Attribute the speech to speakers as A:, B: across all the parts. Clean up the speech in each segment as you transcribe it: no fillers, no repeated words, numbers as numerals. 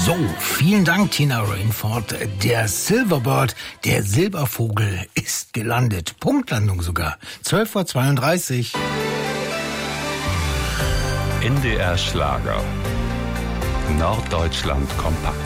A: So, vielen Dank, Tina Rainford. Der Silverbird, der Silbervogel, ist gelandet. Punktlandung sogar. 12:32 Uhr.
B: NDR Schlager. Norddeutschland kompakt.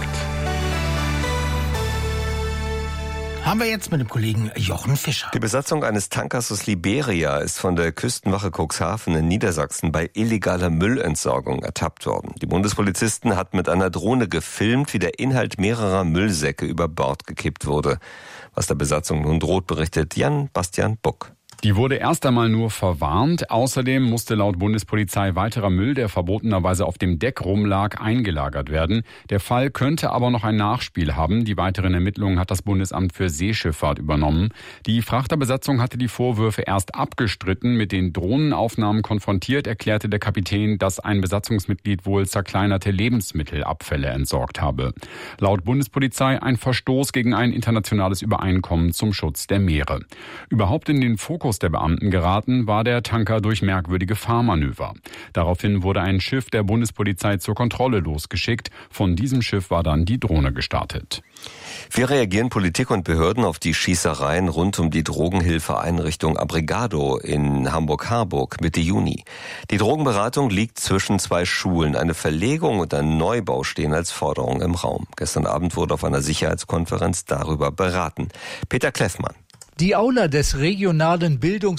A: Haben wir jetzt mit dem Kollegen Jochen Fischer.
C: Die Besatzung eines Tankers aus Liberia ist von der Küstenwache Cuxhaven in Niedersachsen bei illegaler Müllentsorgung ertappt worden. Die Bundespolizisten hatten mit einer Drohne gefilmt, wie der Inhalt mehrerer Müllsäcke über Bord gekippt wurde. Was der Besatzung nun droht, berichtet Jan-Bastian Buck.
D: Die wurde erst einmal nur verwarnt. Außerdem musste laut Bundespolizei weiterer Müll, der verbotenerweise auf dem Deck rumlag, eingelagert werden. Der Fall könnte aber noch ein Nachspiel haben. Die weiteren Ermittlungen hat das Bundesamt für Seeschifffahrt übernommen. Die Frachterbesatzung hatte die Vorwürfe erst abgestritten. Mit den Drohnenaufnahmen konfrontiert, erklärte der Kapitän, dass ein Besatzungsmitglied wohl zerkleinerte Lebensmittelabfälle entsorgt habe. Laut Bundespolizei ein Verstoß gegen ein internationales Übereinkommen zum Schutz der Meere. Überhaupt in den Fokus der Beamten geraten war der Tanker durch merkwürdige Fahrmanöver. Daraufhin wurde ein Schiff der Bundespolizei zur Kontrolle losgeschickt. Von diesem Schiff war dann die Drohne gestartet.
C: Wie reagieren Politik und Behörden auf die Schießereien rund um die Drogenhilfeeinrichtung Abrigado in Hamburg-Harburg Mitte Juni? Die Drogenberatung liegt zwischen zwei Schulen. Eine Verlegung und ein Neubau stehen als Forderung im Raum. Gestern Abend wurde auf einer Sicherheitskonferenz darüber beraten. Peter Kleffmann.
E: Die Aula des regionalen